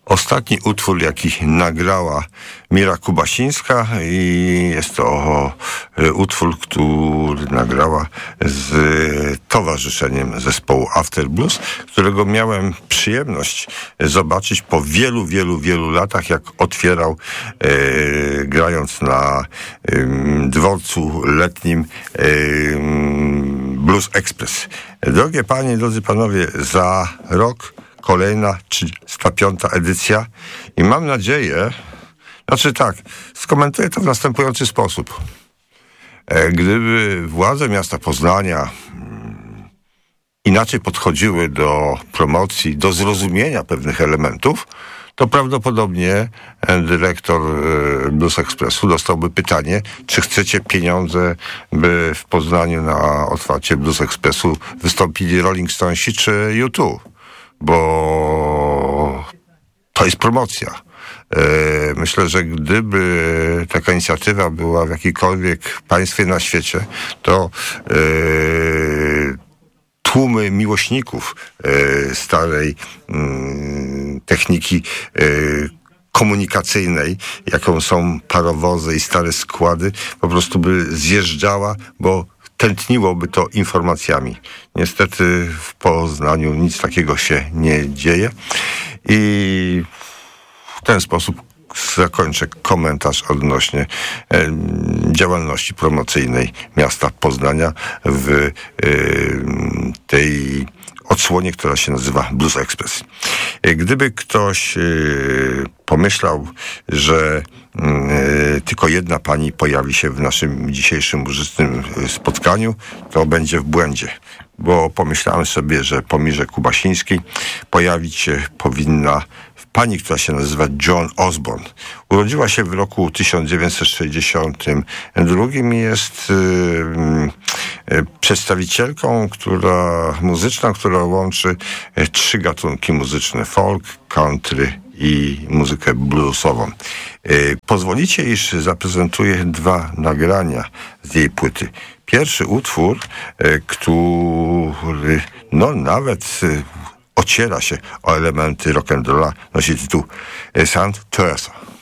ostatni utwór, jaki nagrała Mira Kubasińska, i jest to utwór, który nagrała z towarzyszeniem zespołu After Blues, którego miałem przyjemność zobaczyć po wielu latach, jak otwierał, grając na dworcu letnim, Blues Express. Drogie panie, drodzy panowie, za rok kolejna 35. edycja i mam nadzieję, skomentuję to w następujący sposób. Gdyby władze miasta Poznania inaczej podchodziły do promocji, do zrozumienia pewnych elementów, to prawdopodobnie dyrektor Blues Expressu dostałby pytanie, czy chcecie pieniądze, by w Poznaniu na otwarcie Blues Expressu wystąpili Rolling Stonesi czy U2, bo to jest promocja. Myślę, że gdyby taka inicjatywa była w jakikolwiek państwie na świecie, to tłumy miłośników starej techniki komunikacyjnej, jaką są parowozy i stare składy, po prostu by zjeżdżała, bo tętniłoby to informacjami. Niestety w Poznaniu nic takiego się nie dzieje i w ten sposób zakończę komentarz odnośnie działalności promocyjnej miasta Poznania w tej odsłonie, która się nazywa Blues Express. Gdyby ktoś pomyślał, że tylko jedna pani pojawi się w naszym dzisiejszym muzycznym spotkaniu, to będzie w błędzie, bo pomyślałem sobie, że po Mirze Kubasińskiej pojawić się powinna pani, która się nazywa Joan Osborne. Urodziła się w roku 1962 i jest przedstawicielką muzyczną, która łączy 3 gatunki muzyczne: folk, country i muzykę bluesową. Pozwolicie, iż zaprezentuję 2 nagrania z jej płyty. Pierwszy utwór, który nawet ociera się o elementy rock'n'rolla, nosi tytuł Saint Teresa.